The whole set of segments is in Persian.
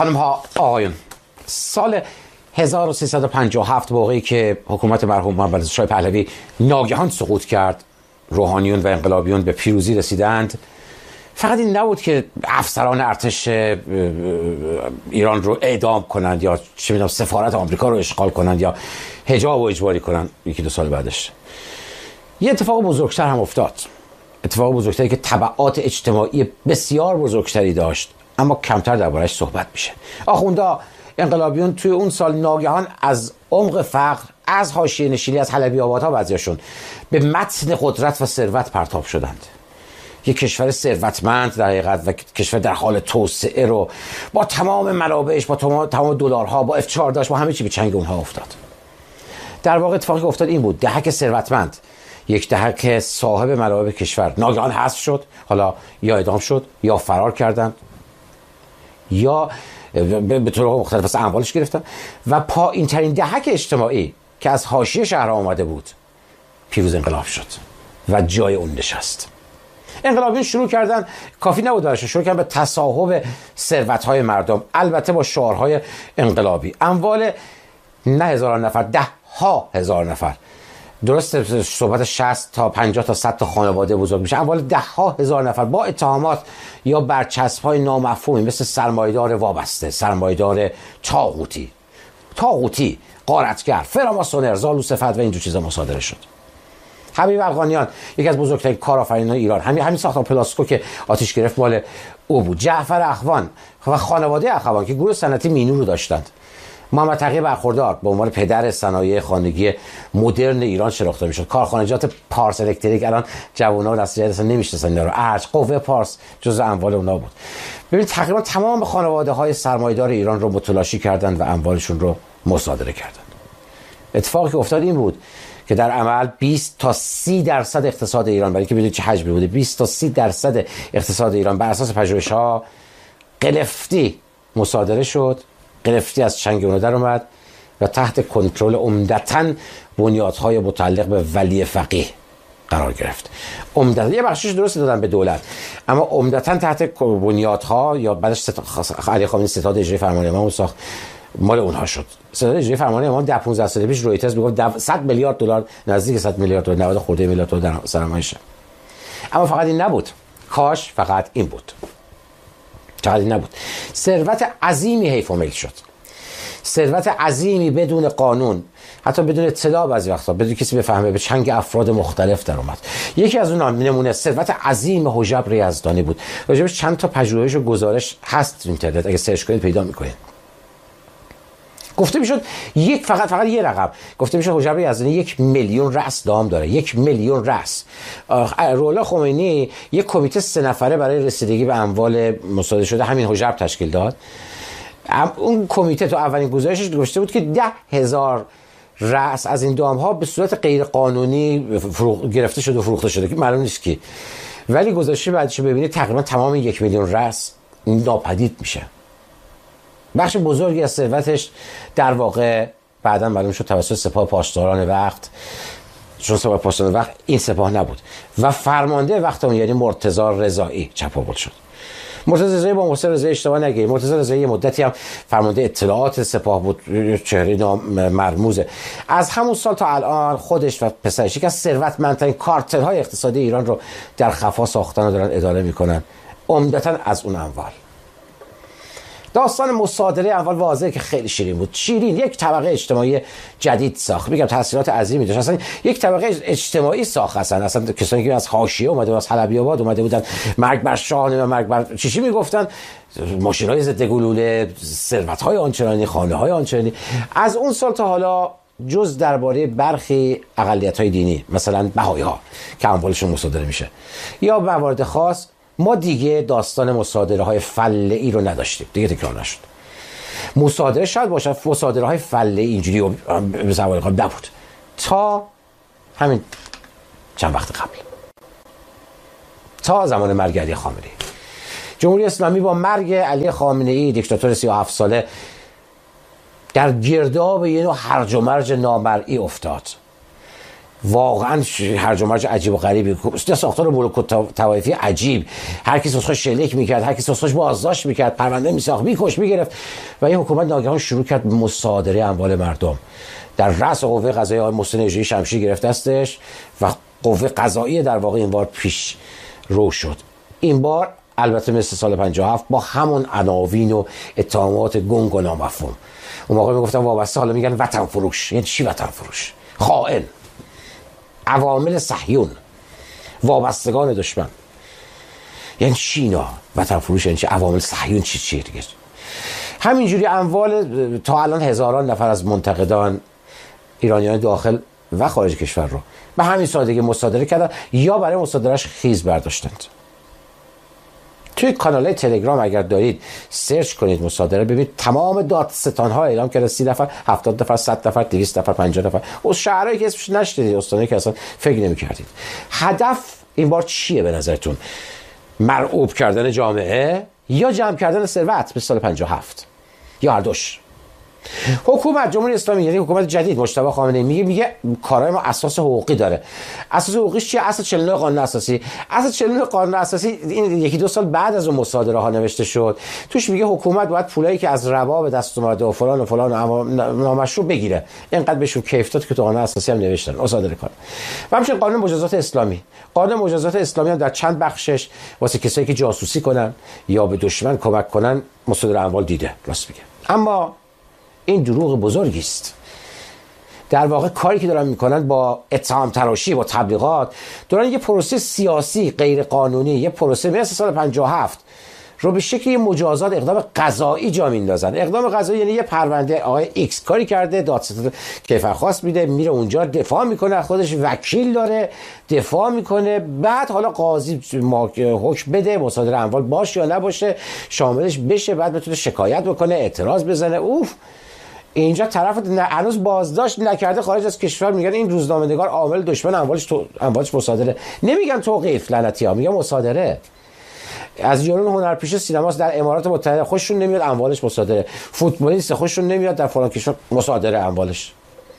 خانم ها آقایون، سال 1357 موقعی که حکومت مرحوم محمد رضا شاه پهلوی ناگهان سقوط کرد، روحانیون و انقلابیون به پیروزی رسیدند. فقط این نبود که افسران ارتش ایران رو اعدام کنند یا چه میدونم سفارت آمریکا رو اشغال کنند یا حجاب رو اجباری کنند. یکی دو سال بعدش یه اتفاق بزرگتر هم افتاد، اتفاق بزرگتری که تبعات اجتماعی بسیار بزرگتری داشت، اما کمتر درباره‌اش صحبت میشه. آخوندا انقلابیون توی اون سال ناگهان از عمق فقر، از حاشیه نشینی، از حلبی آبادها بعضیاشون به متن قدرت و ثروت پرتاب شدند. یک کشور ثروتمند در حقیقت و کشور در حال توسعه رو با تمام منابعش، با تمام دلارها، با F-14 با همه چی به چنگ اونها افتاد. در واقع اتفاقی که افتاد این بود: دهک ثروتمند، یک دهک صاحب منابع کشور ناگهان حذف شد. حالا یا اعدام شد یا فرار کردند یا به طور مختلف از اموالش گرفتن و پایین ترین دهک اجتماعی که از حاشیه شهر آمده بود پیروز انقلاب شد و جای اون نشست. انقلابیون شروع کردن، کافی نبود براشون، شروع کردن به تصاحب ثروت‌های مردم، البته با شعارهای انقلابی. اموال نه هزاران نفر، ده ها هزار نفر، درست صحبت 60 تا 50 تا 100 تا خانواده بزرگ میشه، اموال ده ها هزار نفر با اتهامات یا برچسب‌های نامفهومی مثل سرمایه‌دار وابسته، سرمایه‌دار طاغوتی، غارتگر، فراماسونر، زالوسفت و اینجور چیزا مصادره شد. حبیب افغانیان یکی از بزرگترین کارآفرینان ایران، همین ساختمان پلاسکو که آتش گرفت مال او بود. جعفر اخوان و خانواده اخوان که گروه صنعتی مینو رو داشتند. محمد تقی برخوردار به عنوان پدر صنایع خانگی مدرن ایران شناخته میشد. کارخانجات پارس الکتریک، الان جوونا و دسته جدید اصلا نمیشناسن اینا رو. ارج قوه پارس جزء اموال اونا بود. ببین تقریبا تمام خانواده های سرمایه‌دار ایران رو متلاشی کردند و اموالشون رو مصادره کردند. اتفاقی که افتاد این بود که در عمل 20 تا 30% اقتصاد ایران، برای اینکه بدونید چه حجمی بوده، 20 تا 30% اقتصاد ایران بر اساس پژوهش‌ها قلفتی مصادره شد، قلفتی از چنگ اون در اومد و تحت کنترل عمدتاً بنیادهای متعلق به ولی فقیه قرار گرفت. عمدتاً یه بخشش درست دادن به دولت، اما عمدتاً تحت بنیادها یا بعدش علی خامنه‌ای ستاد اجرایی فرمان امام ساخت، مال اونها شد. ستاد اجرایی فرمان امام در 15 سال پیش رویترز میگفت 100 میلیارد دلار، نزدیک 100 میلیارد دلار، 90 خورده میلیارد دلار در سرمایه‌اش. اما فقط این نبود، کاش فقط این بود. چقدر نبود، ثروت عظیمی حیف و میل شد، ثروت عظیمی بدون قانون، حتی بدون اطلاع، بعضی وقتا بدون کسی بفهمه، به چنگ افراد مختلف در اومد. یکی از اون نمونه ثروت عظیم حجب یزدانی بود. راجبش چند تا پژوهش و گزارش هست تو اینترنت، اگه سرچ کنید پیدا میکنید. گفته میشد فقط یه رقم گفته میشه حجب یزدانی 1 میلیون رأس دام داره. 1 میلیون رأس. روحالله خمینی یک کمیته 3 نفره برای رسیدگی به اموال مصادره شده همین حجب تشکیل داد. اون کمیته تو اولین گزارشش گفته بود که 10,000 رأس از این دام ها به صورت غیر قانونی گرفته شده و فروخته شده که معلوم نیست کی، ولی گزارش بعدش ببینید تقریبا تمام 1 میلیون رأس ناپدید میشه. بخش بزرگی از ثروتش در واقع بعداً معلوم شد توسط سپاه پاسداران وقت، چون سپاه پاسداران وقت این سپاه نبود و فرمانده وقت اون یعنی مرتضی رضایی چپاول شد. مرتضی رضایی با محسن رضایی اشتباه نگیرید، مرتضی رضایی مدتی هم فرمانده اطلاعات سپاه بود، چهره مرموزه. از همون سال تا الان خودش و پسرش یک از ثروتمندترین کارتل‌های اقتصادی ایران رو در خفا ساختن و دارن اداره میکنن، عمدتاً از اون اموال. داستان مصادره اموال واضحه که خیلی شیرین بود. شیرین یک طبقه اجتماعی جدید ساخت. میگم تاثیرات عظیمی داشت. اصلا یک طبقه اجتماعی ساخت. اصلا کسانی که از حاشیه اومده، از حلبی آباد اومده بودن، مرگ بر شاه و مرگ بر چی میگفتن، ماشین‌های ضد گلوله، ثروت‌های آنچنانی، خانه‌های آنچنانی. از اون سال تا حالا جز درباره برخی اقلیت‌های دینی مثلا بهائی‌ها که اموالشون مصادره میشه یا موارد خاص، ما دیگه داستان مصادره های فله‌ای رو نداشتیم، دیگه تکرار نشد. مصادره شاید باشه، مصادره های فله‌ای اینجوری به زبان قبل نبود تا همین چند وقت قبل، تا زمان مرگ علی خامنه‌ای. جمهوری اسلامی با مرگ علی خامنه‌ای دیکتاتور 37 ساله در گرداب یه نوع هرج و مرج نامرئی افتاد. واقعا هرج و مرج عجیب و غریبی، ساختار ملوک الطوایفی عجیب، هر کی سوسخش شلیک میکرد، هر کی سوسخش بازداشت میکرد، پرونده میساخت، میکش، میگرفت. و این حکومت ناگهان شروع کرد مصادره اموال مردم. در رأس قوه قضاییه آقای محسن اژه‌ای شمشیر گرفت دستش و قوه قضاییه در واقع این بار پیش رو شد. این بار البته مثل سال 57 با همون عناوین و اتهامات گنگ و نامفهوم. اون موقع میگفتن وابسته، حالا میگن وطن فروش. یعنی چی وطن فروش؟ خائن، عوامل صهیون، وابستگان دشمن. یعنی چی اینا؟ وطن فروش یعنی چی؟ عوامل صهیون چیه دیگه؟ همینجوری اموال تا الان هزاران نفر از منتقدان ایرانیان داخل و خارج کشور رو به همین سادگی مصادره کردن یا برای مصادرهش خیز برداشتند. توی کانال تلگرام اگر دارید سرچ کنید مصادره، ببینید تمام دادستان ها اعلام کرده 30 نفر، 70 نفر، 100 نفر، 200 نفر، 50 نفر. از شهرهایی که اسمش نشدید، استانایی که اصلا فکر نمی‌کردید. هدف این بار چیه به نظرتون؟ مرعوب کردن جامعه یا جمع کردن ثروت به سال 57 یا هر دوش؟ حکومت جمهوری اسلامی، یعنی حکومت جدید مجتبی خامنه‌ای میگه کارهای ما اساس حقوقی داره. اساس حقوقیش چیه؟ اصل 49 قانون اساسی. اصل 49 قانون اساسی این یکی دو سال بعد از اون مصادره ها نوشته شد. توش میگه حکومت باید پولایی که از ربا به دست اومده و فلان و فلان نامشروع بگیره. اینقدر بهشون کیف داد که تو قانون اساسی هم نوشتن مصادره کنه. و همچنین قانون مجازات اسلامی. قانون مجازات اسلامی هم در چند بخشش واسه کسایی که جاسوسی کنن یا به دشمن کمک کنن مصادره اموال دیده. راست میگه. اما این دروغ بزرگی است. در واقع کاری که دارن میکنن با اتهام تراشی، با تبلیغات، دارن یه پروسه سیاسی غیر قانونی، یه پروسه مثل سال 57 رو به شکلی مجازات اقدام قضایی جا میندازن. اقدام قضایی یعنی یه پرونده آقای ایکس کاری کرده، دادستان کیفرخواست میده، میره اونجا دفاع میکنه، خودش وکیل داره دفاع میکنه، بعد حالا قاضی حکم بده مصادره اموال باشه یا نباشه، شاملش بشه، بعد بتونه شکایت بکنه، اعتراض بزنه. اوف، اینجا طرف هنوز بازداشت نکرده خارج از کشور، میگن این روزنامه‌نگار عامل دشمن، اموالش مصادره. نمیگن توقیف لعنتی‌ها، میگن مصادره. از یارون هنرپیشه سینماست در امارات متحده خوششون نمیاد اموالش مصادره، فوتبالیست خوششون نمیاد در فلان کشور مصادره اموالش.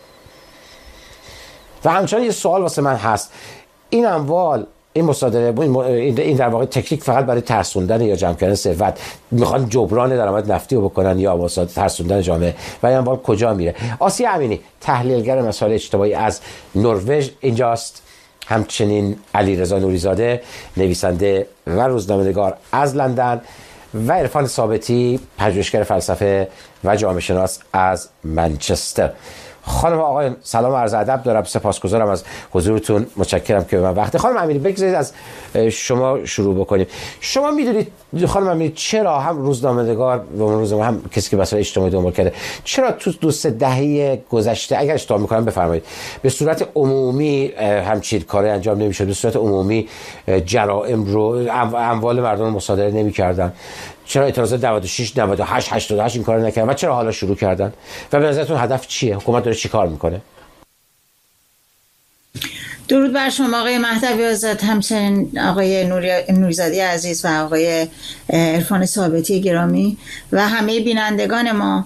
و همچنین یه سوال واسه من هست، این اموال، این مصادره، این در واقع تکنیک فقط برای ترسوندن یا جمع کردن ثروت، میخوان جبران درآمد نفتی رو بکنن یا واسه ترسوندن جامعه، و این اموال کجا میره؟ آسیا امینی، تحلیلگر مسائل اجتماعی از نروژ اینجاست. همچنین علیرضا نوریزاده، نویسنده و روزنامه‌نگار از لندن، و عرفان ثابتی، پژوهشگر فلسفه و جامعه شناس از منچستر. خانم و آقایان، سلام و عرض ادب دارم. سپاسگزارم از حضورتون، متشکرم که به من وقت. خانم امینی، بگذارید از شما شروع بکنیم. شما میدونید خانم امینی چرا هم روزنامه‌نگار و روزنامه هم کسی که مسائل اجتماعی دنبال کرده، چرا تو 2-3 دهه گذشته، اگر اشتباه میکنم بفرمایید، به صورت عمومی همچین کاری انجام نمیشد، به صورت عمومی جرائم رو، اموال مردم رو مصادره نمیکردن؟ چرا اعتراضات 96 98 88 این کارو نکردن و چرا حالا شروع کردن؟ و به نظرتون هدف چیه؟ حکومت داره چیکار میکنه؟ درود بر شما آقای مهدوی آزاد، همچنین آقای نوریزاده عزیز و آقای عرفان ثابتی گرامی و همه بینندگان ما.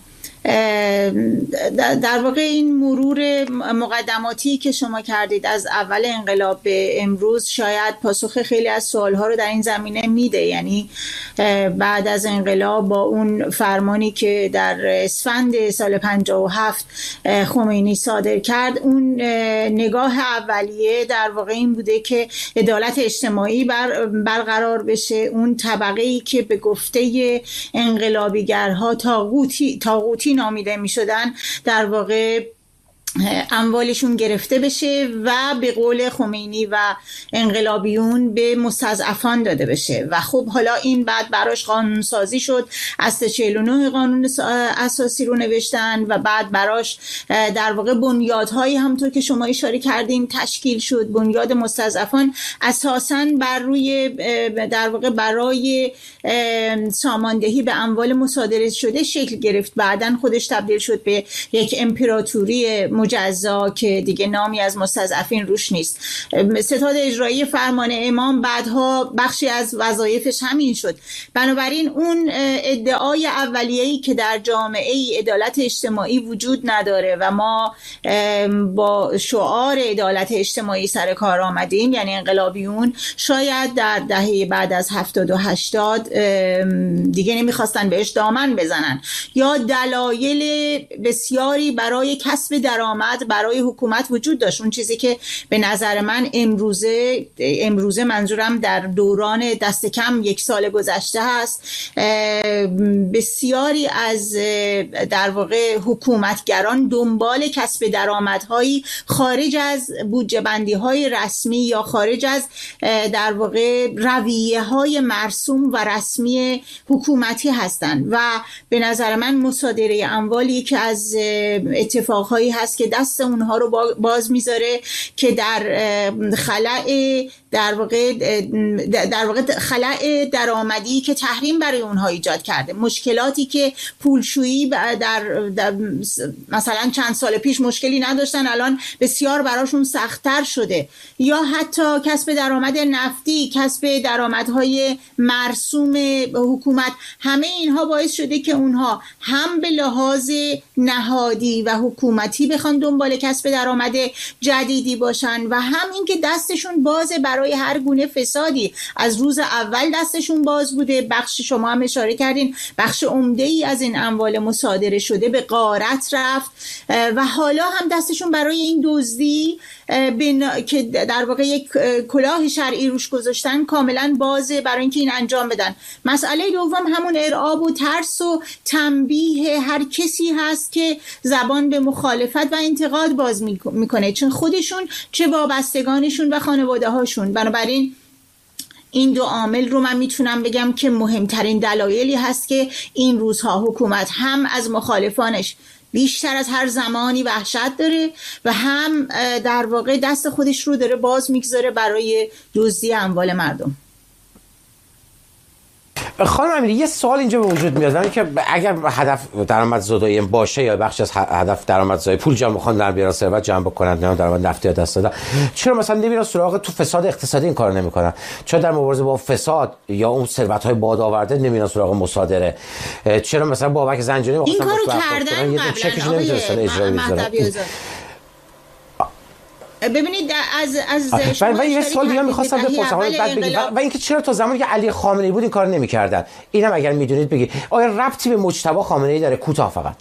در واقع این مرور مقدماتی که شما کردید از اول انقلاب به امروز شاید پاسخ خیلی از سوالها رو در این زمینه میده. یعنی بعد از انقلاب با اون فرمانی که در اسفند سال 57 خمینی صادر کرد، اون نگاه اولیه در واقع این بوده که عدالت اجتماعی برقرار بشه. اون طبقه‌ای که به گفته انقلابیگرها طاغوتی نامیده می شدن در واقع اموالشون گرفته بشه و به قول خمینی و انقلابیون به مستضعفان داده بشه. و خب حالا این بعد براش قانون سازی شد، اصل 49 قانون اساسی رو نوشتن و بعد براش در واقع بنیادهایی همونطور که شما اشاره کردین تشکیل شد. بنیاد مستضعفان اساساً بر روی در واقع برای ساماندهی به اموال مصادره شده شکل گرفت. بعداً خودش تبدیل شد به یک امپراتوری مجزا که دیگه نامی از مستضعفین روش نیست. ستاد اجرایی فرمان امام بعدها بخشی از وظایفش همین شد. بنابراین اون ادعای اولیه‌ای که در جامعه عدالت اجتماعی وجود نداره و ما با شعار عدالت اجتماعی سر کار آمدیم، یعنی انقلابیون شاید در دهه بعد از 70 و 80 دیگه نمیخواستن بهش دامن بزنن، یا دلایل بسیاری برای کسب درآمد برای حکومت وجود داشت. اون چیزی که به نظر من امروزه منظورم در دوران دست کم 1 سال گذشته هست، بسیاری از در واقع حکومتگران دنبال کسب درآمدهایی خارج از بودجه بندی های رسمی یا خارج از در واقع رویه های مرسوم و رسمی حکومتی هستند و به نظر من مصادره اموالی که از اتفاقهایی هست که دست اونها رو باز میذاره که در خلأ درآمدی که تحریم برای اونها ایجاد کرده، مشکلاتی که پولشویی در مثلا چند سال پیش مشکلی نداشتن الان بسیار براشون سخت‌تر شده، یا حتی کسب درآمد نفتی، کسب درآمدهای مرسوم حکومت، همه اینها باعث شده که اونها هم به لحاظ نهادی و حکومتی بخوان دنبال کسب درآمد جدیدی باشن و هم اینکه دستشون بازه برای هر گونه فسادی. از روز اول دستشون باز بوده. بخش شما هم اشاره کردین، بخش عمده‌ای از این اموال مصادره شده به غارت رفت و حالا هم دستشون برای این دزدی که در واقع یک کلاه شرعی روش گذاشتن کاملا بازه برای اینکه این انجام بدن. مسئله دوم همون ارعاب و ترس و تنبیه هر کسی هست که زبان به مخالفت و انتقاد باز میکنه، چون خودشون چه وابستگانشون و خانواده هاشون. بنابراین این دو عامل رو من میتونم بگم که مهمترین دلایلی هست که این روزها حکومت هم از مخالفانش بیشتر از هر زمانی وحشت داره و هم در واقع دست خودش رو داره باز میگذاره برای دزدی اموال مردم. خانم امیری، یه سوال اینجا به وجود میاد که اگر هدف درآمدزایی باشه یا بخش از هدف درآمدزایی پول جمع بکنن، در بیارن ثروت جمع بکنن، نه درآمد نفتی دست دادن، چرا مثلا نمیرن سراغ تو فساد اقتصادی این کارو نمیکنن؟ چرا در مبارزه با فساد یا اون ثروت‌های باد آورده نمیرن سراغ مصادره؟ چرا مثلا بابک زنجانی این کارو کردن یه چکش نمیتونستن اجرا بکنن؟ ببینید و یه سوال دیگه می‌خواستم بپرسم و اینکه چرا تا زمانی که علی خامنه‌ای بود این کارو نمی‌کردن؟ اینم اگر میدونید بگید. آیا ربطی به مجتبی خامنه‌ای داره؟ کوتاه فقط.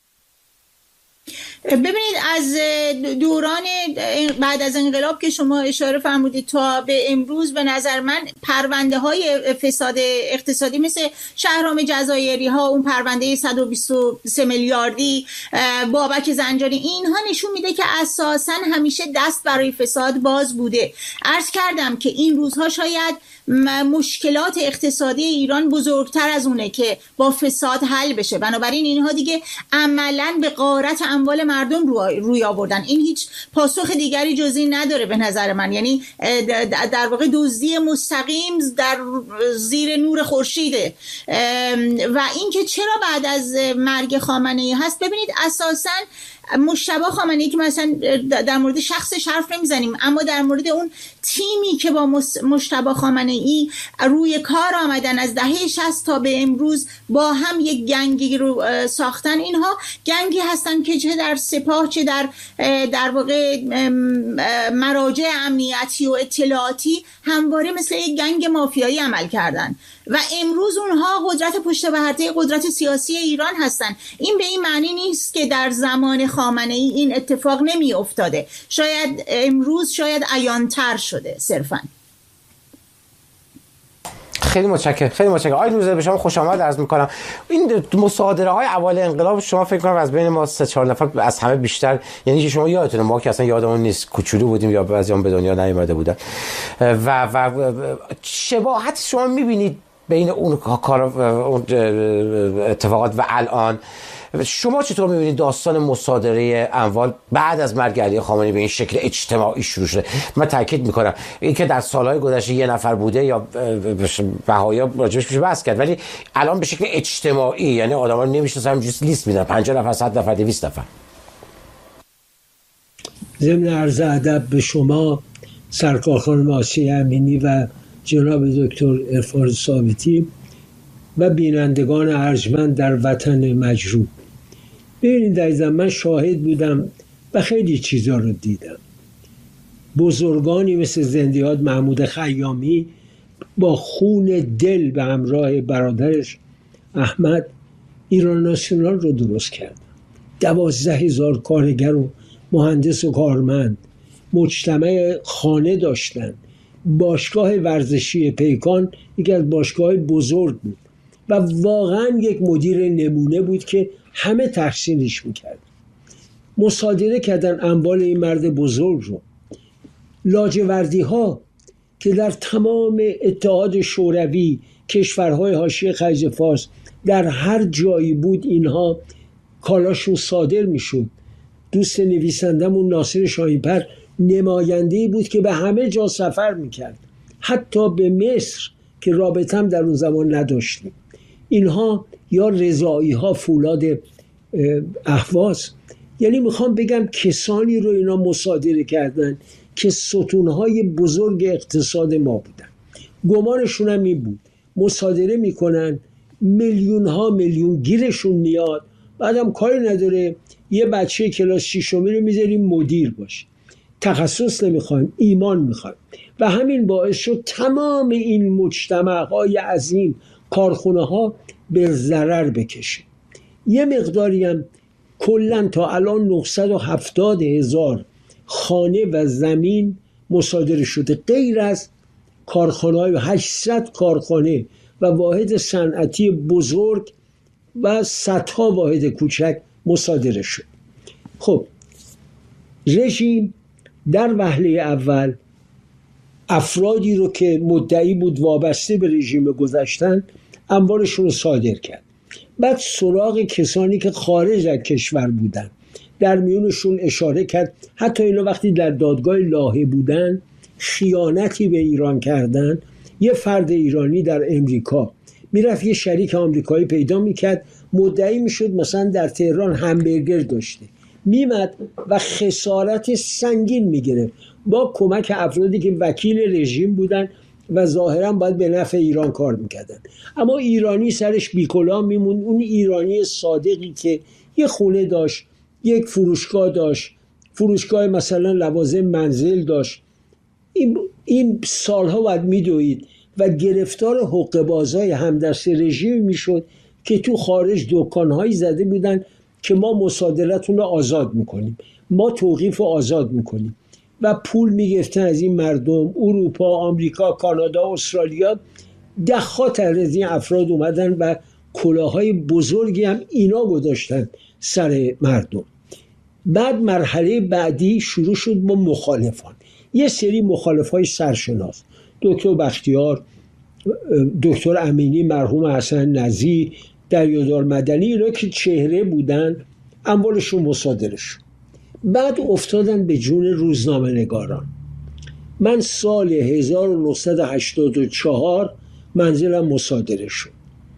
ببینید از دوران بعد از انقلاب که شما اشاره فرمودید تا به امروز به نظر من پرونده های فساد اقتصادی مثل شهرام جزایری ها، اون پرونده 123 میلیاردی بابک زنجانی، اینها نشون میده که اساساً همیشه دست برای فساد باز بوده. عرض کردم که این روزها شاید مشکلات اقتصادی ایران بزرگتر از اونه که با فساد حل بشه، بنابراین اینها دیگه عملاً به غارت اموال مردم روی آوردن. این هیچ پاسخ دیگری جز این نداره به نظر من، یعنی در واقع دزدی مستقیم در زیر نور خورشیده. و اینکه چرا بعد از مرگ خامنه‌ای هست، ببینید اساساً مجتبی خامنه‌ای که مثلا در مورد شخصش حرف نمیزنیم، اما در مورد اون تیمی که با مجتبی خامنه‌ای روی کار آمدن از دهه 60 تا به امروز با هم یک گنگی رو ساختن، اینها گنگی هستن که چه در سپاه چه در واقع مراجع امنیتی و اطلاعاتی همواره مثل یک گنگ مافیایی عمل کردن و امروز اونها قدرت پشت پرده قدرت سیاسی ایران هستن. این به این معنی نیست که در زمان خامنه‌ای این اتفاق نمی افتاده، شاید امروز شاید عیان‌تر شده صرفاً. خیلی متشکرم. آقای نوروزی به شما خوش آمد عرض می‌کنم. این مصادره های اوایل انقلاب شما فکر کنم از بین ما 3-4 نفر از همه بیشتر، یعنی که شما یادتونه ما که اصلا یادمون نیست، کوچولو بودیم یا بعضیام به دنیا نیومده بودن و شباهت شما می‌بینید بین اون کار اون اتفاقات و الان؟ شما چطور می‌بینید داستان مصادره اموال بعد از مرگ علی خامنه‌ای به این شکل اجتماعی شروع شده؟ من تاکید می‌کنم اینکه در سال‌های گذشته یه نفر بوده یا بهایا راجعش میشه بحث کرد، ولی الان به شکل اجتماعی، یعنی آدم‌ها نمی‌شناسن، همینجوری لیست میدن 50 نفر 100 نفر 200 نفر. ضمن عرض ادب به شما سرکار خانم آسیه امینی و جناب دکتر عرفان ثابتی و بینندگان ارجمند در وطن مجروح. ببینید عزیزم، من شاهد بودم و خیلی چیزا رو دیدم. بزرگانی مثل زندیات محمود خیامی با خون دل به همراه برادرش احمد ایران ناسیونال رو درست کرد. 12,000 کارگر و مهندس و کارمند، مجتمع خانه داشتن. باشگاه ورزشی پیکان یکی از باشگاه بزرگ بود و واقعا یک مدیر نمونه بود که همه تحسینش میکرد. مصادره کردن اموال این مرد بزرگ رو. لاجوردی ها که در تمام اتحاد شوروی، کشورهای حاشیه خلیج فارس، در هر جایی بود اینها کالاشون صادر میشد. دوست نویسندمون ناصر شاهین‌پر نماینده‌ای بود که به همه جا سفر میکرد، حتی به مصر که رابطه هم در اون زمان نداشتیم. اینها یا رضایی ها فولاد اهواز، یعنی میخوام بگم کسانی رو اینا مصادره کردن که ستونهای بزرگ اقتصاد ما بودن. گمانشون هم این بود مصادره میکنن، میلیون ها میلیون گیرشون میاد، بعدم کاری نداره یه بچه کلاس شیشمی رو میذاریم مدیر باشه. تخصص نمیخوایم، ایمان میخوایم. و همین باعث شد تمام این مجتمعهای عظیم، کارخونه ها به ضرر بکشه. یه مقداری هم کلن تا الان 970,000 خانه و زمین مصادره شده، غیر از کارخانه‌های 800 کارخانه و واحد صنعتی بزرگ و صدها واحد کوچک مصادره شد. خب رژیم در وهله اول افرادی رو که مدعی بود وابسته به رژیم گذشتن اموالشون رو صادر کرد. بعد سراغ کسانی که خارج از کشور بودن، در میونشون اشاره کرد حتی اینا وقتی در دادگاه لاهه بودن خیانتی به ایران کردن. یه فرد ایرانی در امریکا میرفت یه شریک آمریکایی پیدا میکرد، مدعی میشد مثلا در تهران همبرگر داشته، میمد و خسارت سنگین میگرفت با کمک افرادی که وکیل رژیم بودن و ظاهرا باید به نفع ایران کار میکردن. اما ایرانی سرش بیکلا میمون. اون ایرانی صادقی که یه خونه داشت، یک فروشگاه داشت، فروشگاه مثلا لوازم منزل داشت، این سالها باید میدوید و گرفتار حقه‌بازای همدست رژیم میشد که تو خارج دکانهایی زده بودن که ما مصادرتون رو آزاد میکنیم، ما توقیف رو آزاد میکنیم و پول میگرفتن از این مردم. اروپا، آمریکا، کانادا، استرالیا، ده‌ها از این افراد اومدن و کلاهای بزرگی هم اینا گذاشتن سر مردم. بعد مرحله بعدی شروع شد با مخالفان. یه سری مخالفای سرشناس، دکتر بختیار، دکتر امینی، مرحوم حسن نزی، دریادار مدنی، اینا که چهره بودن اموالشون مصادره شد. بعد افتادن به جون روزنامه نگاران. من سال 1984 منزلم مصادره شد،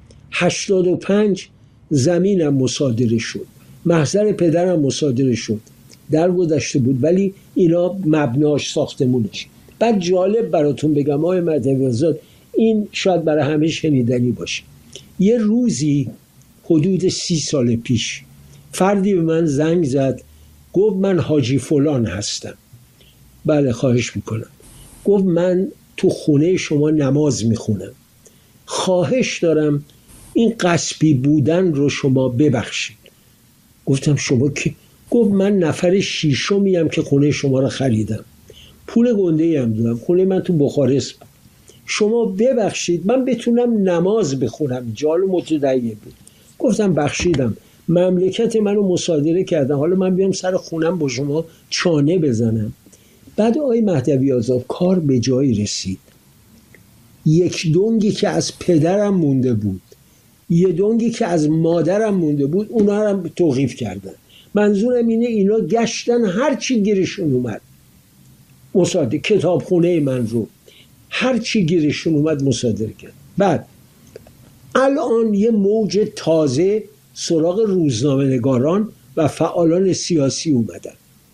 85 زمینم مصادره شد، محضر پدرم مصادره شد. در گذشته بود ولی اینا مبناش ساختمونش. بعد جالب براتون بگم آقای مهدوی آزاد، این شاید برای همه شنیدنی باشه. یه روزی حدود 30 سال پیش فردی به من زنگ زد، گفت من حاجی فلان هستم. بله خواهش میکنم. گفت من تو خونه شما نماز میخونم، خواهش دارم این غصبی بودن رو شما ببخشید. گفتم شما کی؟ گفت من نفر شیشمیم که خونه شما رو خریدم، پول گنده هم دادم، خونه من تو بخارست بود، شما ببخشید من بتونم نماز بخونم. جال متدعی بود. گفتم بخشیدم، مملکت منو مصادره کردم، حالا من بیام سر خونم با شما چانه بزنم. بعد آقای مهدوی آزاد کار به جایی رسید. یک دنگی که از پدرم مونده بود، یه دنگی که از مادرم مونده بود، اونا رو هم توقیف کردن. منظورم اینه اینا گشتن هر چی گیرشون اومد مصادره، کتابخونه من رو هر چی گیرشون اومد مصادره کرد. بعد الان یه موج تازه سراغ روزنامه نگاران و فعالان سیاسی اومدن.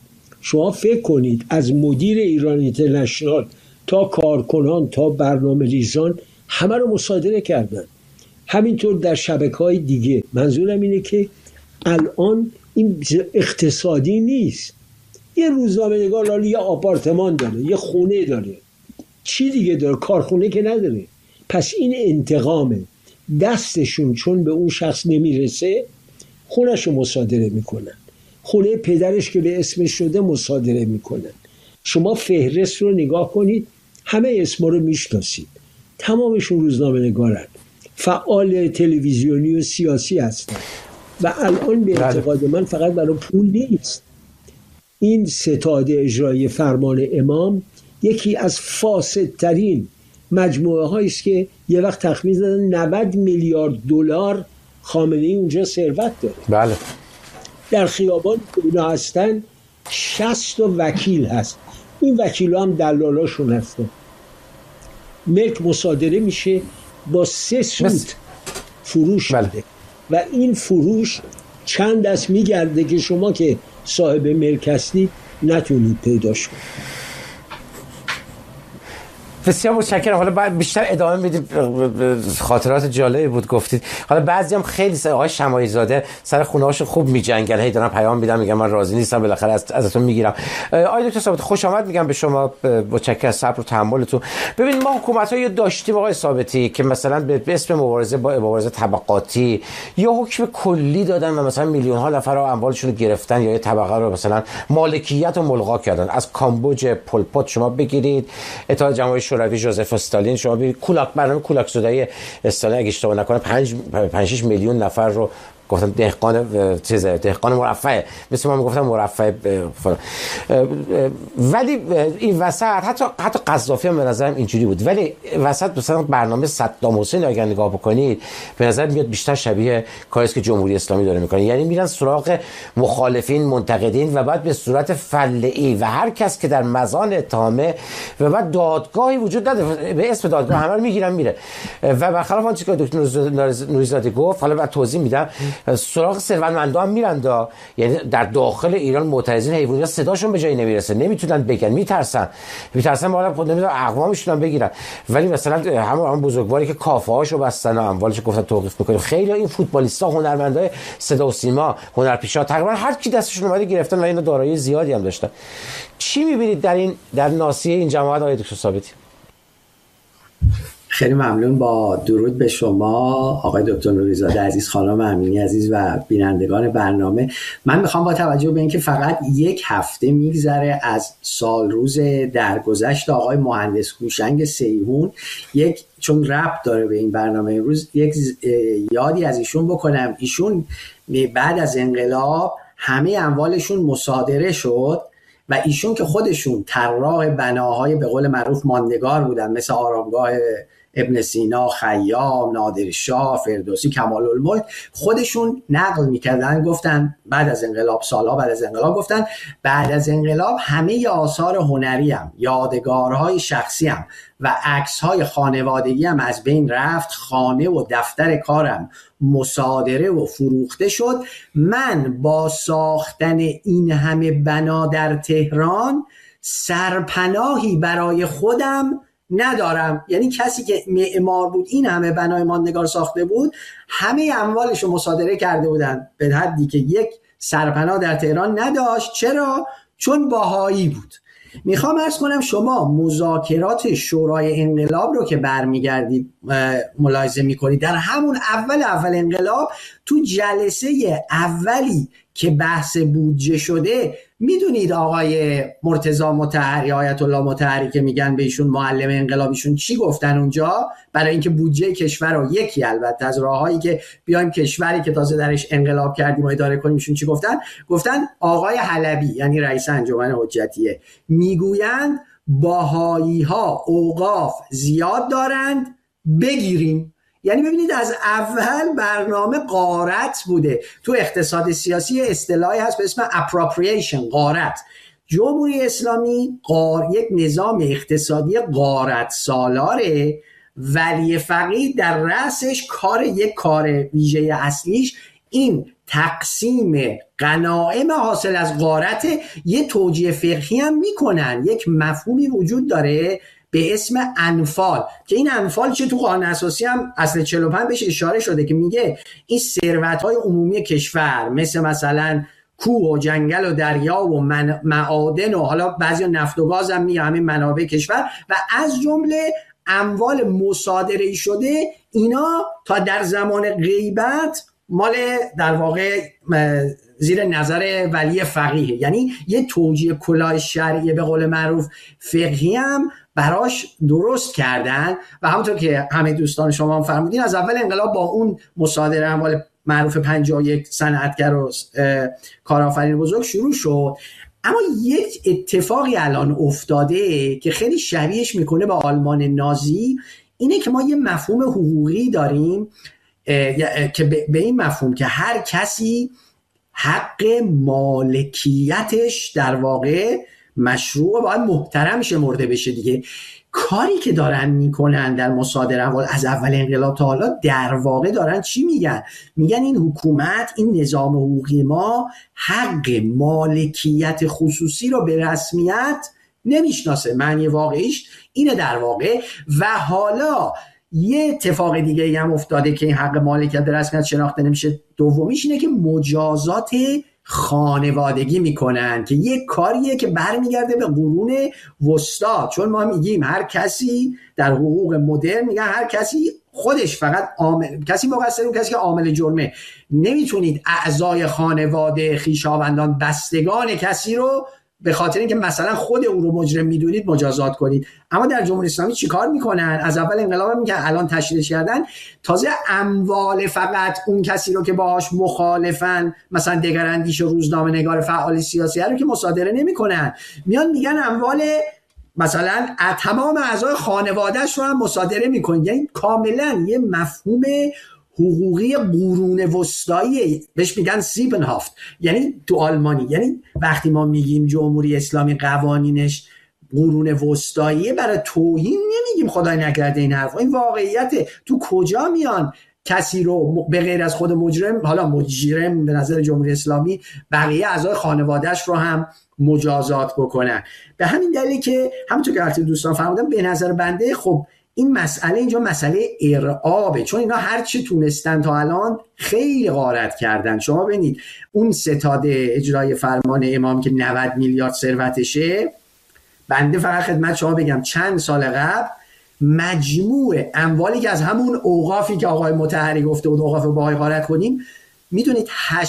شما فکر کنید از مدیر ایران اینترنشنال تا کارکنان تا برنامه ریزان همه رو مصادره کردن. همینطور در شبکه‌های دیگه. منظورم اینه که الان این اقتصادی نیست. یه روزنامه‌نگار یه آپارتمان داره، یه خونه داره، چی دیگه داره؟ کارخونه که نداره. پس این انتقامه. دستشون چون به اون شخص نمیرسه خونه‌شو مصادره میکنن، خونه پدرش که به اسمش شده مصادره میکنن. شما فهرست رو نگاه کنید، همه اسما رو میشناسید، تمامشون روزنامه‌نگارن، فعال تلویزیونی و سیاسی هستن و الان به اعتقاد من فقط برای پول نیست. این ستاد اجرایی فرمان امام یکی از فاسدترین مجموعه هایی است که یه وقت تخمین زدن 90 میلیارد دلار خامنه‌ای اونجا ثروت داره. بله. در خیابان که اونا هستن 60 وکیل هست، این وکیل هم دلالاشون هستن. ملک مصادره میشه با 3 سود فروش شده و این فروش چند دست میگرده که شما که صاحب ملک هستید نتونید پیداش کنید. بسیار متشکرم. حالا بعد بیشتر ادامه میدیم، خاطرات جالبی بود گفتید. حالا بعضی هم خیلی آقای شماعی زاده سر خونه هاشون خوب میجنگن، هی دارن پیام میدم میگم من راضی نیستم، بالاخره ازتون میگیرم. آقای دکتر ثابتی خوش آمد میگم به شما، متشکرم از صبر و تحملتون. ببین ما حکومت‌هایی داشتیم آقای ثابتی که مثلا به اسم مبارزه با مبارزه طبقاتی یا حکم کلی دادن و مثلا میلیون ها نفر رو اموالشون رو گرفتن یا یه طبقه رو مثلا مالکیت و ملغا کردن. از کامبوج پل پات شما بگیرید، اتحاد جماهیر شوروی ژوزف استالین، شما ببینید برنامه کولاک زدایی استالین اگه اشتباه نکنه 5-6 میلیون نفر رو گفتن دهقان مرفه، مثل ما میگفتن مرفه فلان. ولی این وسط حتی قذافی هم به نظرم اینجوری بود، ولی وسط مثلا برنامه صدام حسین اگر نگاه بکنید به نظر میاد بیشتر شبیه کاری است که جمهوری اسلامی داره میکنه. یعنی میرن سراغ مخالفین، منتقدین و بعد به صورت فله‌ای و هر کس که در مزان اتهامه و بعد دادگاهی وجود نداره به اسم دادگاه همه رو میگیرن میره. و برخلاف آنچه که دکتر نوری‌زاده گفت، حالا بعد توضیح میدم، سراغ ثروتمندا هم میرن. یعنی در داخل ایران معترضین حیوانی صداشون به جایی نمیرسه، نمیتونن بگن، میترسن والا خود نمیدونن اقوامشون هم بگیرن. ولی مثلا همون بزرگواری که کافه هاشو بستن و اموالش گفتن توقیف میکنیم، خیلی این فوتبالیستا، هنرمندای صدا و سیما، هنرپیشا، تقریبا هر کی دستشون اومده گرفتن و اینا دارایی زیادی هم داشتن. چی میبینید در ناصیه این جماعت آقای دکتر ثابتی؟ خیلی ممنون. با درود به شما آقای دکتر نوری‌زاده عزیز، خانم امینی عزیز و بینندگان برنامه. من میخوام با توجه به اینکه فقط 1 هفته میگذره از سال روز درگذشت آقای مهندس هوشنگ سیحون، چون ربط داره به این برنامه امروز، یک یادی از ایشون بکنم. ایشون بعد از انقلاب همه اموالشون مصادره شد و ایشون که خودشون طراح بناهای به قول معروف ماندگار بودن، مثل آرامگاه ابن سینا، خیام، نادرشاه، فردوسی، کمال‌الملک، خودشون نقل میکردن، گفتن بعد از انقلاب، سالها بعد از انقلاب، گفتن بعد از انقلاب همه آثار هنری هم، یادگارهای شخصی هم و عکس‌های خانوادگی هم از بین رفت، خانه و دفتر کارم مصادره و فروخته شد. من با ساختن این همه بنا در تهران سرپناهی برای خودم ندارم. یعنی کسی که معمار بود، این همه بنای ماندگار ساخته بود، همه اموالش رو مصادره کرده بودن به حدی که یک سرپناه در تهران نداشت. چرا؟ چون بهایی بود. میخوام عرض کنم شما مذاکرات شورای انقلاب رو که برمیگردید ملاحظه میکنید، در همون اول انقلاب تو جلسه اولی که بحث بودجه شده، میدونید آقای مرتضی مطهری، آیت الله مطهری که میگن به ایشون معلم انقلابیشون، چی گفتن اونجا برای اینکه بودجه کشور رو، یکی البته از راههایی که بیایم کشوری که تازه درش انقلاب کردیم و اداره کنیم، ایشون چی گفتن آقای حلبی یعنی رئیس انجمن حجتیه میگویند بهایی ها اوقاف زیاد دارند، بگیریم. یعنی ببینید از اول برنامه غارت بوده. تو اقتصاد سیاسی اصطلاحی هست به اسم appropriation، غارت. جمهوری اسلامی یک نظام اقتصادی غارت سالاره. ولی فقیه در رأسش یک کار ویژه اصلیش این تقسیم غنایم حاصل از غارت یه توجیه فقهی هم میکنن. یک مفهومی وجود داره به اسم انفال که این انفال چه تو قانون اساسی هم اصل 45 بهش اشاره شده که میگه این ثروت‌های عمومی کشور مثلا کوه و جنگل و دریا و معادن و حالا بعضی نفت و گاز هم میگه همین منابع کشور و از جمله اموال مصادره شده، اینا تا در زمان غیبت مال در واقع زیر نظر ولی فقیه، یعنی یه توجیه کلاه شرعی به قول معروف فقهی هم براش درست کردن. و همونطور که همه دوستان شما هم فرمودین از اول انقلاب با اون مصادره اموال معروف 51 صنعتگر و کارآفرین بزرگ شروع شد. اما یک اتفاقی الان افتاده که خیلی شبیهش میکنه با آلمان نازی، اینه که ما یه مفهوم حقوقی داریم که به این مفهوم که هر کسی حق مالکیتش در واقع مشروع باید محترم شمرده بشه دیگه. کاری که دارن میکنن در مصادره اموال از اول انقلاب تا حالا در واقع دارن چی میگن؟ میگن این حکومت، این نظام حقوقی ما حق مالکیت خصوصی رو به رسمیت نمیشناسه. معنی واقعیش اینه در واقع. و حالا یه اتفاق دیگه هم افتاده که این حق مالکیت به رسمیت شناخته نمیشه. دومیش اینه که مجازات خانوادگی میکنن که یک کاریه که برمیگرده به قرون وسطا، چون ما میگیم هر کسی در حقوق مدرن میگن هر کسی خودش فقط کسی مقصر، اون کسی که عامل جرمه. نمیتونید اعضای خانواده، خویشاوندان، بستگان کسی رو به خاطر اینکه مثلا خود او رو مجرم میدونید مجازات کنید. اما در جمهوری اسلامی چیکار میکنن؟ از اول انقلاب هم که الان تشریحش کردن، تازه اموال فقط اون کسی رو که باهاش مخالفن، مثلا دگراندیش و روزنامه‌نگار فعال سیاسی رو که مصادره نمیکنن، میان میگن اموال مثلا تمام اعضای خانواده‌اش رو هم مصادره میکنن. یعنی کاملا یه مفهوم حقوقی قرون وسطایی بهش میگن سیبنهافت، یعنی تو آلمانی. یعنی وقتی ما میگیم جمهوری اسلامی قوانینش قرون وسطایی، برای توهین نمیگیم خدای نکرده این حرف، این واقعیته. تو کجا میان کسی رو به غیر از خود مجرم، حالا مجرم به نظر جمهوری اسلامی، بقیه اعضای خانواده‌اش رو هم مجازات بکنن؟ به همین دلیل که همونطور که وقتی دوستان فرمودن، به نظر بنده خب این مسئله اینجا مسئله ارعابه، چون اینا هر چی تونستن تا الان خیلی غارت کردن. شما ببینید اون ستاد اجرای فرمان امام که 90 میلیارد ثروتشه، بنده فقط خدمت شما بگم چند سال قبل مجموع اموالی که از همون اوقافی که آقای مطهری گفته بود اوقاف بهایی غارت کنیم، میدونید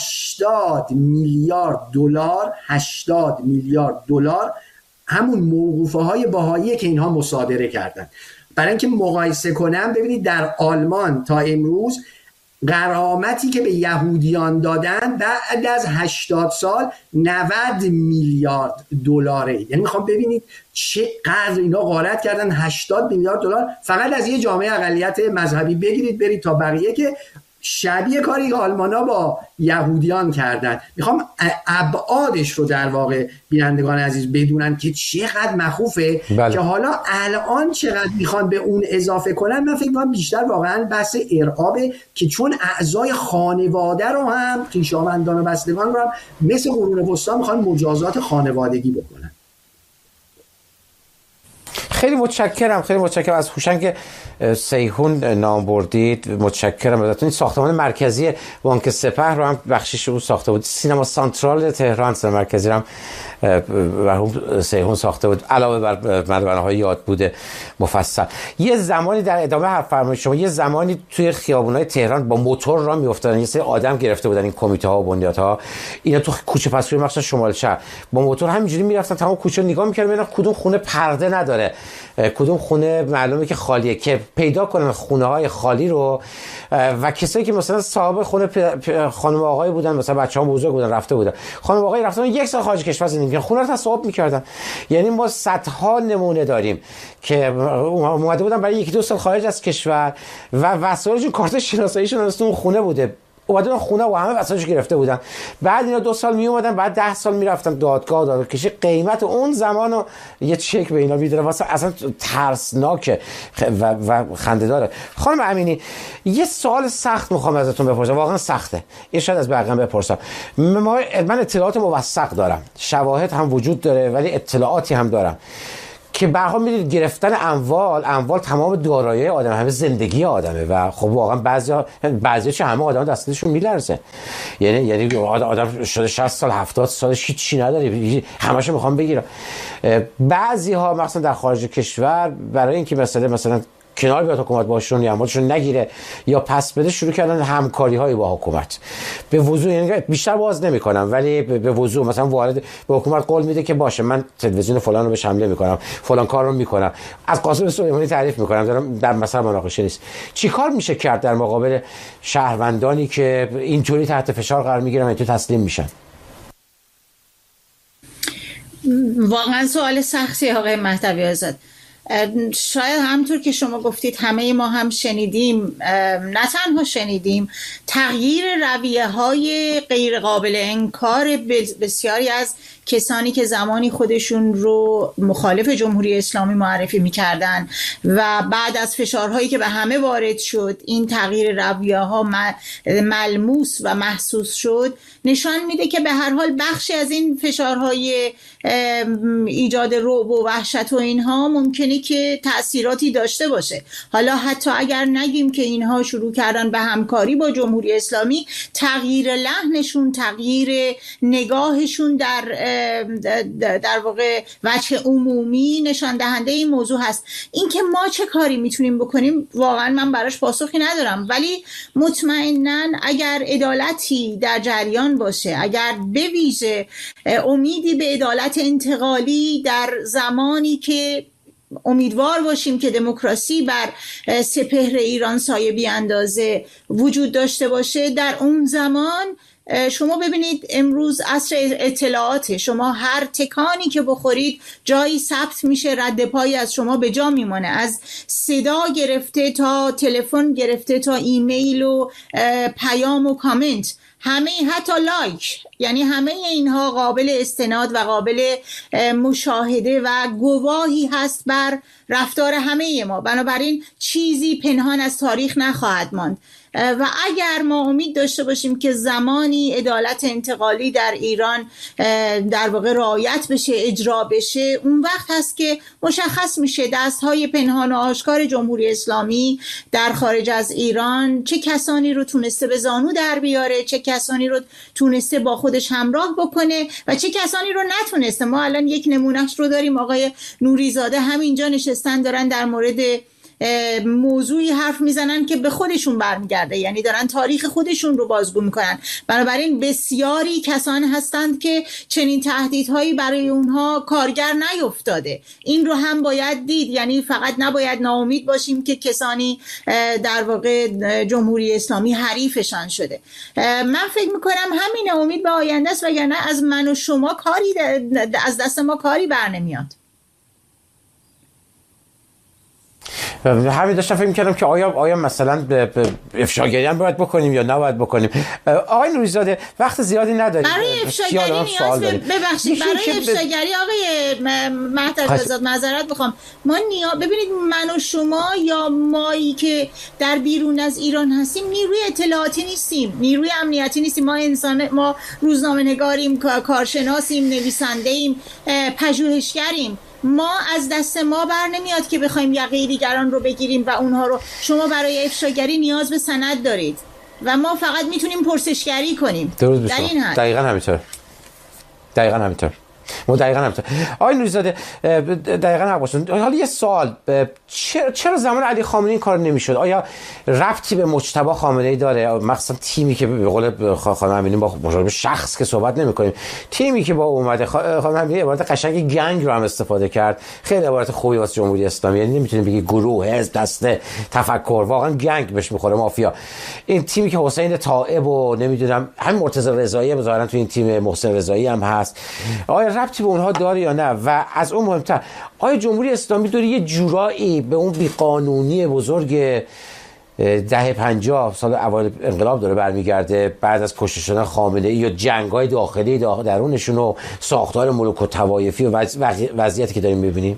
80 میلیارد دلار 80 میلیارد دلار همون موقوفه های بهایی که اینها مصادره کردن. برای اینکه مقایسه کنم، ببینید در آلمان تا امروز غرامتی که به یهودیان دادن بعد از 80 سال 90 میلیارد دلاره. یعنی میخوام ببینید چقدر اینا غارت کردن. 80 میلیارد دلار فقط از یه جامعه اقلیت مذهبی بگیرید برید تا بقیه که شبیه کاری که آلمانا با یهودیان کردن. میخوام ابعادش رو در واقع بینندگان عزیز بدونن که چقدر مخوفه. بله. که حالا الان چقدر میخوان به اون اضافه کنن، من فکر کنم بیشتر واقعا بحث ارعابه که چون اعضای خانواده رو هم، خویشاوندان و بستگان رو هم مثل قرون وسطا میخوان مجازات خانوادگی بکنن. خیلی متشکرم از هوشنگ سیحون نام بردید. متشکرم ازتون. ساختمان مرکزی بانک سپه رو هم بخشش رو ساخته بود. سینما سانترال تهران سینما مرکزی رو هم مرحوم سیحون ساخته بود، علاوه بر مدرسه‌های یاد بوده مفصل. یه زمانی در ادامه حرف فرمایید شما، یه زمانی توی خیابون‌های تهران با موتور راه می‌افتادن، یه سری آدم گرفته بودن این کمیته‌ها و بنیادها، اینا تو کوچه پس‌روی مخصوصا شمال شهر با موتور همینجوری می‌رفتن تمام کوچه رو نگاه می‌کردن ببینن کدوم خونه پرده نداره، کدوم خونه معلومه که خالیه، که پیدا کنن خونه‌های خالی رو. و کسایی که مثلا صاحب خونه خانم آقای بودن، مثلا بچه‌ها بزرگ بودن رفته بودن، خانم آقای رفتن یک سال خارج کشور زندگی کردن، خونه رو تصاحب می‌کردن. یعنی ما صدها نمونه داریم که اومده بودن برای 1-2 سال خارج از کشور و وسایلشون، کارت شناساییشون از اون خونه بوده. اومدن خونه و همه وسایلش گرفته بودن. بعد اینا 2 سال می اومدن، بعد 10 سال میرفتن دادگاه، دادگاه قیمت اون زمانو یه چک به اینا میدادن. واسه اصلا ترسناکه و خنده‌داره. خانم امینی، یه سوال سخت میخوام ازتون بپرسم، واقعا سخته، این شاید از بقیه بپرسم. من اطلاعات موثق دارم، شواهد هم وجود داره، ولی اطلاعاتی هم دارم که به هر حال میدونید گرفتن اموال تمام دارایی آدم، همه زندگی آدمه و خب واقعا بعضی چه همه آدم دستشون میلرزه. یعنی آدم شده 60 سال 70 سالش هیچی نداره، همه‌شو میخوام بگیرم. بعضی ها مثلا در خارج کشور برای اینکه مثلا کنار بیاد حکومت باشون یا اموالشون نگیره یا پس بده، شروع کردن همکاری هایی با حکومت. به وضوح، یعنی بیشتر باز نمیکنم ولی به وضوح مثلا وارد به حکومت قول میده که باشه من تلویزیون فلان رو بهش حمله میکنم، فلان کار رو میکنم، از قاسم سلیمانی تعریف میکنم، دارم در مثلا مناقشه نیست. چیکار میشه کرد در مقابل شهروندانی که اینطوری تحت فشار قرار میگیرن و اینطوری تسلیم میشن؟ واقعا سوال سختی آقای مهدوی آزاد. شاید همطور که شما گفتید همه ما هم شنیدیم، نه تنها شنیدیم، تغییر رویه های غیر قابل انکار بسیاری از کسانی که زمانی خودشون رو مخالف جمهوری اسلامی معرفی می‌کردن و بعد از فشارهایی که به همه وارد شد این تغییر رویه ها ملموس و محسوس شد، نشان میده که به هر حال بخشی از این فشارهای ایجاد رعب و وحشت و اینها ممکنه که تأثیراتی داشته باشه. حالا حتی اگر نگیم که اینها شروع کردن به همکاری با جمهوری اسلامی، تغییر لحنشون، تغییر نگاهشون در واقع وجه عمومی نشان دهنده این موضوع هست. اینکه ما چه کاری میتونیم بکنیم واقعا من براش پاسخی ندارم، ولی مطمئناً اگر عدالتی در جریان باشه، اگر به ویژه امیدی به عدالت انتقالی در زمانی که امیدوار باشیم که دموکراسی بر سپهر ایران سایه بیاندازه وجود داشته باشه، در اون زمان شما ببینید امروز عصر اطلاعاته، شما هر تکانی که بخورید جایی ثبت میشه، رد پایی از شما به جا میمانه، از صدا گرفته تا تلفن گرفته تا ایمیل و پیام و کامنت، همه حتی لایک، یعنی همه اینها قابل استناد و قابل مشاهده و گواهی هست بر رفتار همه ما. بنابراین چیزی پنهان از تاریخ نخواهد ماند و اگر ما امید داشته باشیم که زمانی عدالت انتقالی در ایران در واقع رعایت بشه، اجرا بشه، اون وقت هست که مشخص میشه دستهای پنهان و آشکار جمهوری اسلامی در خارج از ایران چه کسانی رو تونسته به زانو در بیاره، چه کسانی رو تونسته با خودش همراه بکنه و چه کسانی رو نتونسته. ما الان یک نمونهش رو داریم، آقای نوریزاده همینجا نشستن دارن در مورد موضوعی حرف میزنن که به خودشون برمیگرده، یعنی دارن تاریخ خودشون رو بازگو میکنن. بنابراین بسیاری کسان هستند که چنین تهدیدهایی برای اونها کارگر نیفتاده. این رو هم باید دید، یعنی فقط نباید ناامید باشیم که کسانی در واقع جمهوری اسلامی حریفشان شده. من فکر میکنم همین امید به آینده است، وگرنه از من و شما کاری از دست ما کاری بر نمیاد. همین داشتم فکر می‌کردم که آیا مثلا به افشاگری هم باید بکنیم یا نباید بکنیم. آقای نوریزاده وقت زیادی نداریم، برای افشاگری نیاز ببخشید برای افشاگری آقای مهدوی آزاد معذرت بخوام، ما ببینید من و شما یا مایی که در بیرون از ایران هستیم نیروی اطلاعاتی نیستیم، نیروی امنیتی نیستیم، ما روزنامه‌نگاریم، کارشناسیم، نویسنده‌ایم، پژوهشگریم. ما از دست ما بر نمیاد که بخوایم یقه دیگران رو بگیریم و اونها رو. شما برای افشاگری نیاز به سند دارید و ما فقط میتونیم پرسشگری کنیم. در این حد دقیقاً همینطور. آقای نوریزاده دقیقاً حق باشون. حالا یه سوال، چرا زمان علی خامنه‌ای این کار نمیشد؟ آیا ربطی به مجتبی خامنه‌ای داره؟ مثلا تیمی که به قول خانم امینی با مشابه شخص که صحبت نمی‌کنیم، تیمی که با اومده خانم امینی عبارت قشنگ گنگ رو هم استفاده کرد، خیلی عبارت خوبی واسه جمهوری اسلامی، یعنی نمیتونیم بگی گروه، حزب، دسته، تفکر، واقعا گنگ بهش میخوره، مافیا. این تیمی که حسین طائب و نمیدونم همین مرتضی رضایی ظاهرا تو این تیم محسن رضایی هم هست، آیا ربطی به اونها داره یا نه؟ و از اون مهمتر آیا جمهوری اسلامی داره یه جورایی به اون بیقانونی بزرگ دهه 50 سال اوایل انقلاب داره برمیگرده، بعد از کشته شدن خامنه‌ای یا جنگ‌های داخلی درونشون و ساختار ملوک و طوایفی و وضعیتی که داریم می‌بینیم.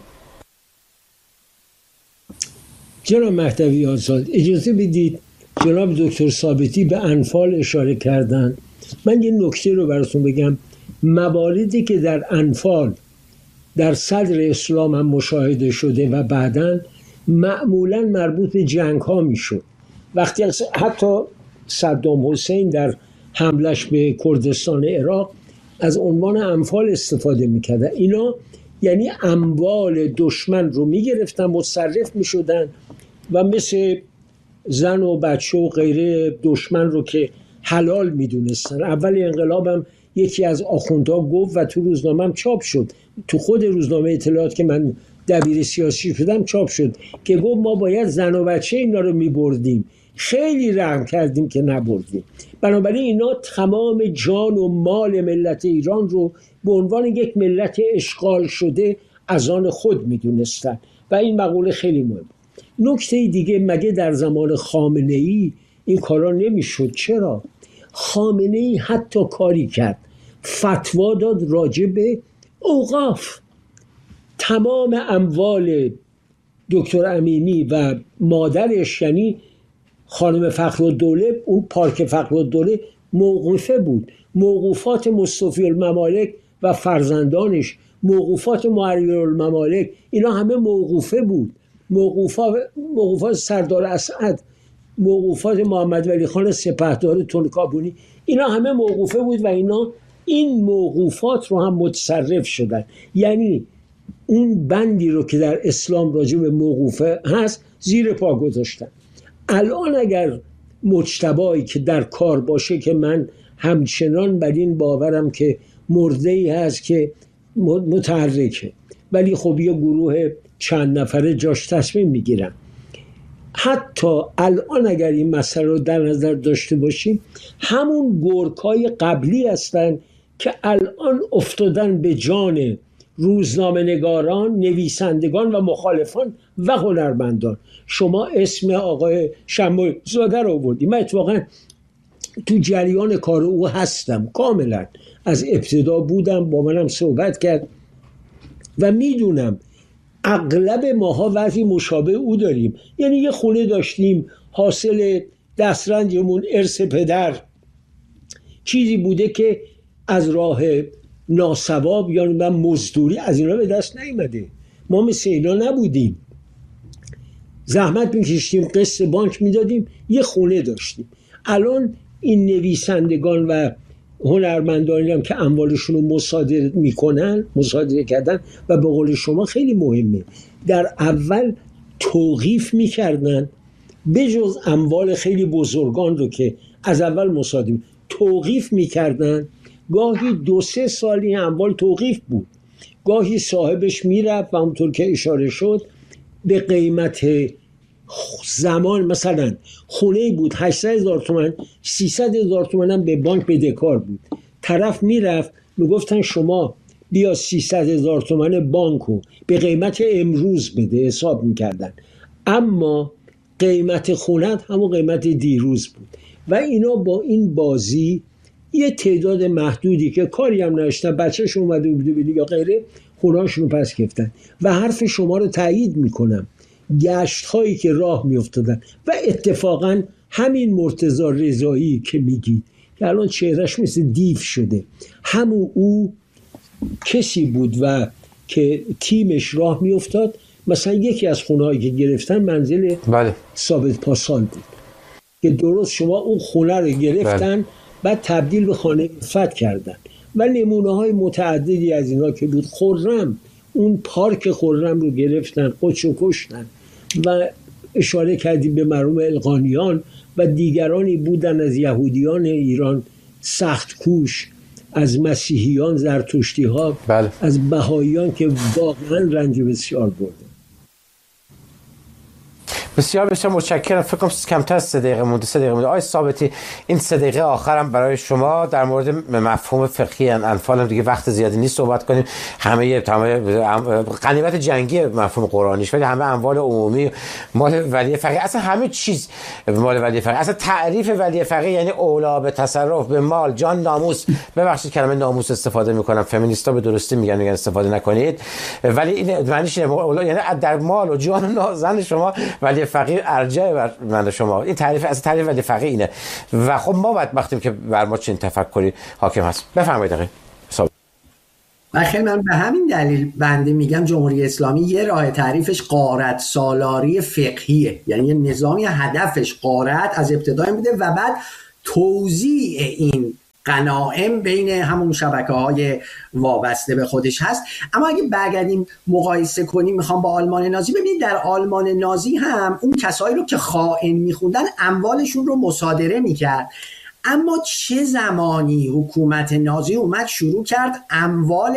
جناب مهدوی آزاد، اجازه بدید جناب دکتر ثابتی به انفال اشاره کردن. من یه نکته رو براتون بگم. مواردی که در انفال در صدر اسلام هم مشاهده شده و بعداً معمولاً مربوط به جنگ ها می شد. وقتی حتی صدام حسین در حملش به کردستان عراق از عنوان انفال استفاده می کردن. اینا یعنی اموال دشمن رو می گرفتن، متصرف می شدن و مثل زن و بچه و غیره دشمن رو که حلال می دونستن. اول انقلاب هم یکی از آخوندها گفت و تو روزنامه هم چاپ شد، تو خود روزنامه اطلاعات که من دبیر سیاسی شدم چاپ شد، که گفت ما باید زن و بچه اینا رو می بردیم، خیلی رحم کردیم که نبردیم. بنابراین اینا تمام جان و مال ملت ایران رو به عنوان یک ملت اشغال شده از آن خود می دونستن و این مقوله خیلی مهم. نکته دیگه، مگه در زمان خامنه‌ای این کارا نمیشد؟ چرا؟ خامنه‌ای حتی کاری کرد، فتوا داد راجع به اوقاف. تمام اموال دکتر امینی و مادرش یعنی خانم فخرالدوله، اون پارک فخرالدوله موقوفه بود. موقوفات مصطفی الممالک و فرزندانش، موقوفات معیر الممالک، اینا همه موقوفه بود. موقوفات سردار اسعد، موقوفات محمد ولی خان سپهدار ترکابونی، اینا همه موقوفه بود و اینا این موقوفات رو هم متصرف شدن. یعنی اون بندی رو که در اسلام راجع به موقوفه هست زیر پا گذاشتن. الان اگر مجتبایی که در کار باشه، که من همچنان بر این باورم که مرده‌ای هست که متحرکه، ولی خب یه گروه چند نفره جاش تصمیم میگیرن. حتی الان اگر این مسئله رو در نظر داشته باشیم، همون گورکای قبلی هستن که الان افتادن به جان روزنامه نگاران، نویسندگان و مخالفان و هنرمندان. شما اسم آقای شمالی زاده رو آوردی. من اتفاقا تو جریان کار او هستم، کاملا از ابتدا بودم، با منم صحبت کرد و میدونم اغلب ماها وضعی مشابه او داریم. یعنی یه خونه داشتیم، حاصل دسترنجمون، ارث پدر، چیزی بوده که از راه ناسواب یا مزدوری از اینا به دست نیامده. ما مثل اینا نبودیم، زحمت میکشتیم، قسط بانک میدادیم، یه خونه داشتیم. الان این نویسندگان و هنرمندانی هم که اموالشون رو مصادره کردن و به قول شما خیلی مهمه، در اول توقیف میکردن، به جز اموال خیلی بزرگان رو که از اول مصادره توقیف میکردن. گاهی 2-3 سالی اموال توقیف بود، گاهی صاحبش میرفت و همونطور که اشاره شد به قیمت زمان، مثلا خونه بود 800,000 تومان، 300,000 تومان هم به بانک بدهکار بود. طرف میرفت میگفتن شما بیا 300,000 تومان بانکو به قیمت امروز بده، حساب میکردن، اما قیمت خونت همون قیمت دیروز بود. و اینا با این بازی یه تعداد محدودی که کاری هم نداشتن، بچه‌ش اومده بود یا غیره، خونه‌اشون رو پس گرفتن. و حرف شما رو تایید میکنم، گشت هایی که راه میافتادن و اتفاقا همین مرتضی رضایی که میگید که الان چهرهش مثل دیو شده، همون او کسی بود و که تیمش راه میافتاد. مثلا یکی از خونه‌هایی که گرفتن منزل ثابت پاسال بود که درست شما اون خونه رو گرفتن بعد تبدیل به خانه فتح کردن و نمونه های متعددی از اینا که بود. خرم، اون پارک خرم رو گرفتن، خودشو کشتن. و اشاره کردیم به مرحوم القانیان و دیگرانی بودن از یهودیان ایران سخت کوش، از مسیحیان، زرتشتی ها، از بهاییان که واقعا رنج بسیار بردن. بسیار بسیار متشکرم. فکر کنم کمتر از 3 دقیقه مونده. 3 دقیقه مونده. آقای ثابتی، این 3 دقیقه آخرم برای شما در مورد مفهوم فقهی انفال، دیگه وقت زیادی نیست صحبت کنیم. همه غنیمت جنگی مفهوم قرآنیش، ولی همه اموال عمومی مال ولی فقیه، اصلا همه چیز مال ولی فقیه. اصلا تعریف ولی فقیه یعنی اولا به تصرف به مال، جان، ناموس. ببخشید کلمه ناموس استفاده میکنم، فمینیستا به درستی میگن استفاده نکنید، ولی این معنیش اینه یعنی در مال و جان و زن شما ولی فقیه ارجع بر من شما. این تعریف از تعریف ولی فقیه اینه. و خب ما بدبختیم که بر ما چنین تفکری حاکم هست. بفرمایید آقای. خیلی من به همین دلیل بنده میگم جمهوری اسلامی یه راه تعریفش غارت سالاری فقهیه، یعنی نظامی هدفش غارت از ابتدای بوده و بعد توزیع این غنایم بین همون شبکه‌های وابسته به خودش هست. اما اگه برگردیم مقایسه کنیم، میخوام با آلمان نازی، ببینید در آلمان نازی هم اون کسایی رو که خائن میخوندن اموالشون رو مصادره میکرد، اما چه زمانی حکومت نازی اومد شروع کرد اموال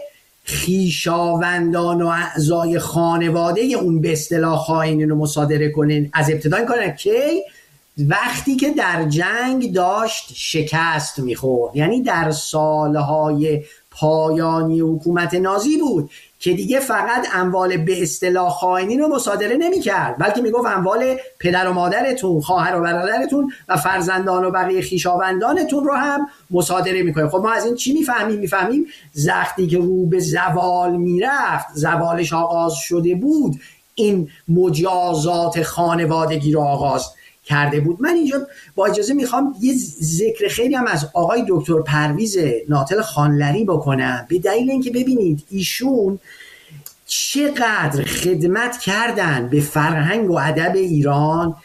خویشاوندان و اعضای خانواده اون به اصطلاح خائنین رو مصادره کنن. از ابتدای کنن که وقتی که در جنگ داشت شکست میخورد، یعنی در سالهای پایانی حکومت نازی بود که دیگه فقط اموال به اصطلاح خائنین رو مصادره نمی‌کرد، بلکه میگفت اموال پدر و مادرتون، خواهر و برادرتون و فرزندان و بقیه خویشاوندانتون رو هم مصادره میکنه. خب ما از این چی میفهمیم وقتی که رو به زوال میرفت، زوالش آغاز شده بود، این مجازات خانوادگی رو آغاز کرده بود. من اینجا با اجازه میخوام یه ذکر خیلی هم از آقای دکتر پرویز ناتل خانلری بکنم، به دلیل اینکه ببینید ایشون چقدر خدمت کردن به فرهنگ و ادب ایران،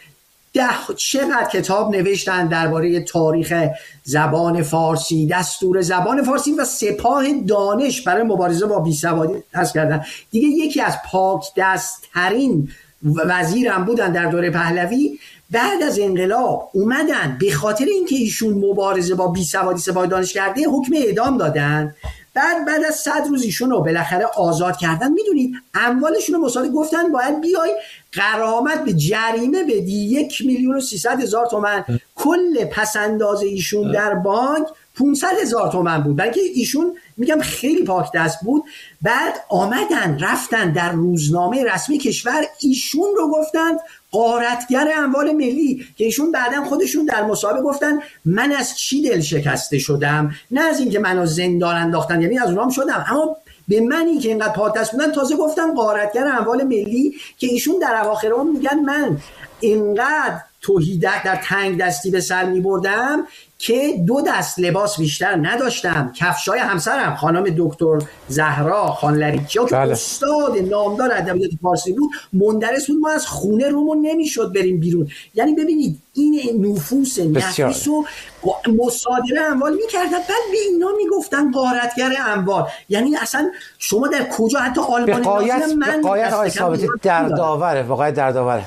چقدر کتاب نوشتن درباره تاریخ زبان فارسی، دستور زبان فارسی و سپاه دانش برای مبارزه با بیسوادی درست کردن. دیگه یکی از پاک دست‌ترین وزیرم بودن در دوره پهلوی. بعد از انقلاب اومدن به خاطر اینکه ایشون مبارزه با بیسوادی سپاه دانش کرده حکم اعدام دادن. بعد از 100 روز ایشون رو بالاخره آزاد کردن. میدونید اموالشون رو مصادره گفتن باید بیای غرامت به جریمه بدی 1,300,000 تومان. کل پسنداز ایشون در بانک 500,000 تومان بود، بلکه ایشون میگم خیلی پاک دست بود. بعد آمدن رفتن در روزنامه رسمی کشور ایشون رو گفتن غارتگر اموال ملی، که ایشون بعداً خودشون در مصاحبه گفتن من از چی دل شکسته شدم، نه از اینکه منو زندان انداختن، یعنی از اونام شدم، اما به منی که اینقدر پاک دست بودن تازه گفتن غارتگر اموال ملی، که ایشون در اواخر عمر میگن من اینقدر توحیدک در تنگ دستی به سر میبردم که 2 دست لباس بیشتر نداشتم. کفشای همسرم خانم دکتر زهرا خانلری که استاد نامدار ادبیات فارسی بود مندرس بود، ما از خونه رومون نمیشد بریم بیرون. یعنی ببینید این نفوس نفیس و مصادره اموال میکردن، بعد به اینا میگفتن غارتگر اموال. یعنی اصلا شما در کجا، حتی آلمان نازی من بقایت آقای ثابتی در داوره، واقعا در داوره.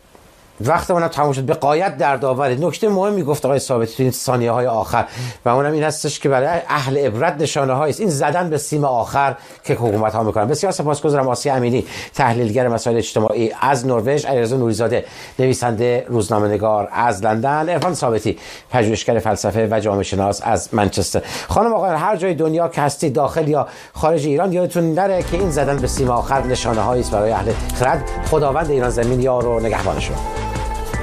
وقتمون تموم شد. به غایت دردآور. نکته مهمی گفت آقای ثابتی تو این ثانیه‌های آخر و اونم این هستش که برای اهل عبرت نشانه‌هایی است، این زدن به سیم آخر که حکومت‌ها می‌کنن. بسیار سپاسگزارم. آسیا امینی، تحلیلگر مسائل اجتماعی از نروژ، علیرضا نوری‌زاده، نویسنده، روزنامه‌نگار از لندن، عرفان ثابتی، پژوهشگر فلسفه و جامعه شناس از منچستر. خانم آقایان، هر جای دنیا که هستید، داخل یا خارج ایران، یادتون نره که این زدن به سیم آخر نشانه‌هایی است برای اهل خرد. خداوند ایران زمین یار و نگهبان شما.